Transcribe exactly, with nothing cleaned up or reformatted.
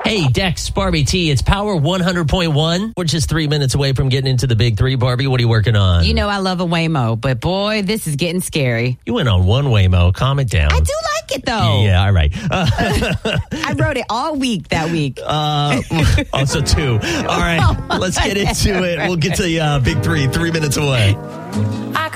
Hey, Dex, Barbie T, it's Power one hundred point one. We're just three minutes away from getting into the big three. Barbie, what are you working on? You know I love a Waymo, but boy, this is getting scary. You went on one Waymo. Calm it down. I do like it, though. Yeah, all right. Uh, I rode it all week that week. uh, also two. All right, let's get into it. We'll get to the uh, big three, three minutes away.